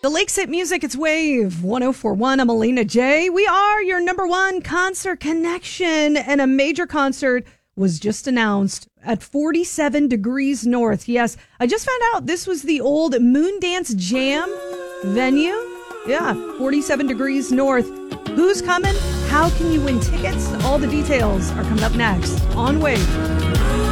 The Lakes Hit Music, it's Wave 1041. I'm Alina J. We are your number one concert connection, and a major concert was just announced at 47 Degrees North. Yes, I just found out this was the old Moondance Jam venue. Yeah, 47 Degrees North. Who's coming? How can you win tickets? All the details are coming up next on Wave.